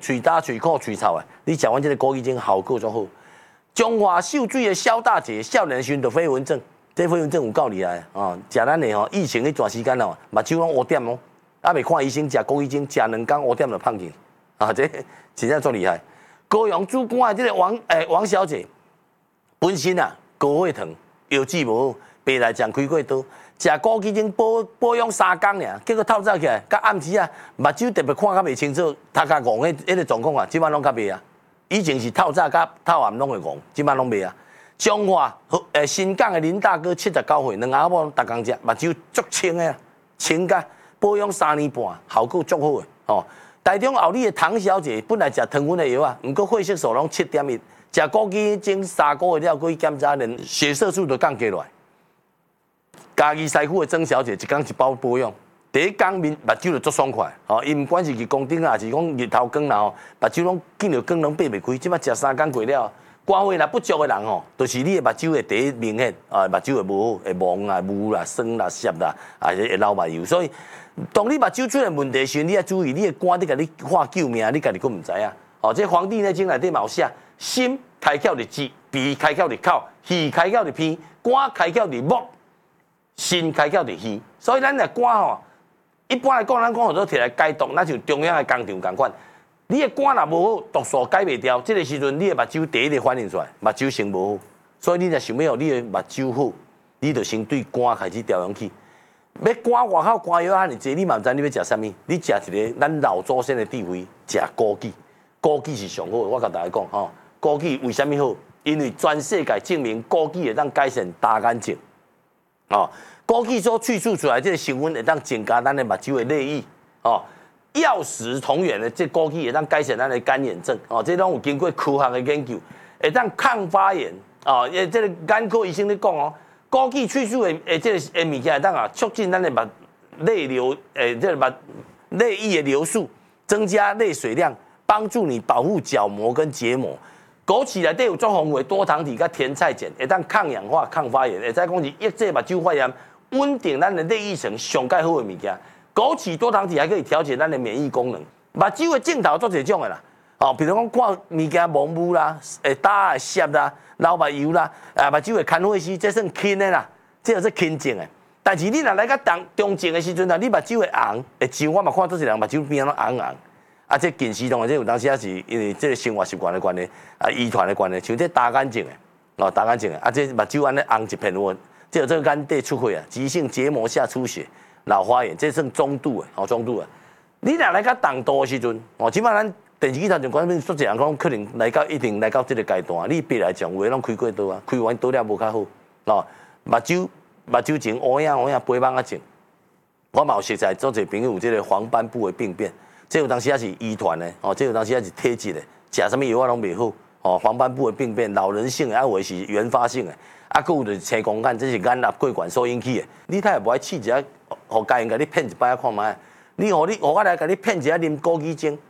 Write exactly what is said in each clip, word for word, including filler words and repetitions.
喙焦、喙苦、喙臭的，你食完这个枸杞精效果足好。中华秀水的萧大姐，少年时就飞蚊症，这飞蚊症有够厉害啊！食咱的吼，疫情迄段时间哦，目睭拢乌点哦，啊未看医生，食枸杞精，食两工乌点就胖去，啊这真正足厉害。高雄主管的这个王诶、欸、王小姐，本身啊高血糖，腰子无好，白内障开过刀，食枸杞精保保养三工尔，结果透早起来，甲暗时啊，目睭特别看较袂清楚，头壳戆迄迄个状况啊，即摆拢较袂啊。以前是透早甲透暗拢会戆，即摆拢袂啊。彰化诶新港的林大哥七十九岁，两阿某逐工食，目睭足清的，清甲保养三年半，效果足好的哦。台中后里的唐小姐本来食糖分的药啊，毋过血色素拢七点一，食枸杞精三个月了，过去检查，连血色素都降下来。嘉义西区的曾小姐一工一包保养。第一工面目睭就足爽快，吼，伊毋管是日光灯啊，还是讲日头光啦吼，目睭拢见着光拢闭袂开。即摆食三工过了，肝火若不足的人吼，就是你的目睭会第一明显，啊，目睭会无好，会蒙啊、雾啦、酸啦、涩啦，啊，会流目油。所以，当你目睭出现问题时，你要注意，你的肝在甲你喊救命，你家己佫毋知影。哦，这《黄帝内经》内底嘛有写，心开窍伫舌，鼻开窍伫口，肺开窍伫鼻，肝开窍伫目，心开窍伫耳。所以咱的肝吼。一般来讲，咱讲好多摕来解毒，那就中央的工厂共款。你的肝若无好，毒素解袂掉，这个时阵你的目睭第一个反应出来，目睭先无好。所以你若想要你的目睭好，你就先对肝开始调养起。要肝外口肝药遐尼济，你嘛毋知你要食啥物？你食一个咱老祖先的智慧，食枸杞。枸杞是上好的，我甲大家讲吼，枸杞为什么好？因为全世界证明枸杞会当改善大眼睛，哦。枸杞所去除出来这个成分会当增加咱的目睭的泪液，哦，药食同源的这枸杞会当改善咱的干眼症，哦，这拢有经过科学的研究，会当抗发炎，哦，诶，这个眼科医生咧讲哦，枸杞去除的诶这个诶物件会当啊促进咱的目泪流，诶，这个目泪液的流速，增加泪水量，帮助你保护角膜跟结膜。枸杞内底有足丰富的多糖体甲甜菜碱，会当抗氧化、抗发炎，会再讲是抑制目睭发炎。稳定咱的内液层上介好的物件，枸杞多糖体还可以调节咱的免疫功能。目睭的镜头做这种的啦，哦，比如讲看物件蒙雾啦，会焦啊、涩啦、流目油啦，啊，目睭会看血丝，这算轻的啦，这就是轻症的。但是你若来到中中症的时阵啊，你目睭会红，会像我嘛看做一人目睭边拢红红。啊，这近视同这有当时也是因为这个生活习惯的关系，啊，遗传的关系，像这大眼睛的，哦，大眼睛的，啊，这目睭安尼红一片温。这有这个眼底出血啊，急性结膜下出血、老花眼，这算中度的，哦，中度的。你若来到重度的时阵，哦，起码咱电视机头上讲，说一人讲可能来到一定来到这个阶段，你别来讲，有的拢开过刀啊，开完刀了无较好，哦，目睭目睭前乌影乌影飞蚊啊症。我嘛有熟悉做者朋友有这个黄斑部的病变，这有当时也是遗传的，哦，这有当时也是体质的，食什么药啊拢袂好，哦，黄斑部的病变，老人性的，啊有的是原发性的。啊，佫有就是青光眼，这是眼压过悬所引起的。你太无爱试一下，互家人甲你骗一摆看卖。你互你互我来甲你骗一下啉枸杞精，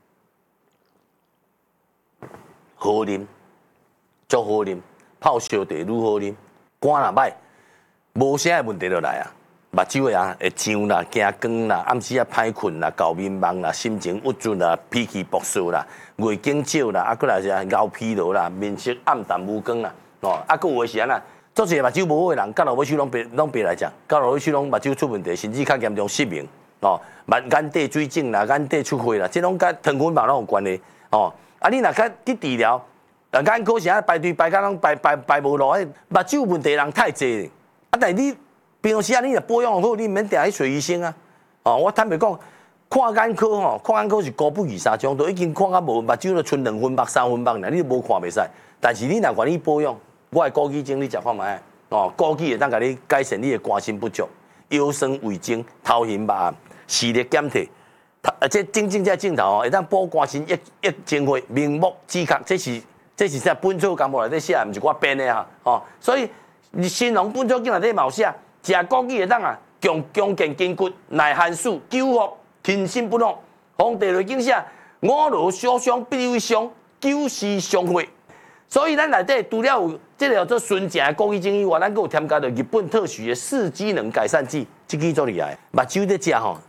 好啉，足好啉，泡烧茶愈好啉。肝若歹，无啥问题就来啊。目睭的啊会痒啦、惊光啦、暗时啊歹困啦、搞迷茫啦、心情郁卒啦、脾气暴躁啦、月经少啦，啊，佫来是熬疲劳啦、面色暗淡无光啦。哦，啊，佫有诶是安那，做一个目睭无好诶人，到落尾手拢别拢别来讲，到落尾手拢目睭出问题，甚至较严重失明。哦，目眼底水肿啦、眼底出血啦，这拢甲糖分嘛拢有关系。哦，啊，你若较去治疗，啊，眼科时啊排队排甲拢排排排无落，迄目睭问题人太济。啊，但你平时啊，你若保养好，你免定去找医生啊。哦，我坦白讲，看眼科吼，看眼科是高不二三种，都已经看甲无目睭都剩两分目、三分目啦，你都无看袂使。但是你若愿意保养，我的枸杞精你食看卖哦，枸杞会当甲你改善你的肝肾不足、腰酸胃经、头晕目暗、视力减退，啊，这真正这镜头哦，会当补肝肾、益益精血、明目止渴，这是这是在本草纲目内底写，毋是我编的哈哦。所以你新农本草经内底嘛有写，食枸杞会当啊强强健筋骨、耐寒暑、救复天心不老。黄帝内经写，五劳小伤必为伤，九死伤血。所以咱内底除了有这个叫做纯正的枸杞精以外，咱佫有添加着日本特许的四机能改善剂，这个做厉害。目睭在食吼，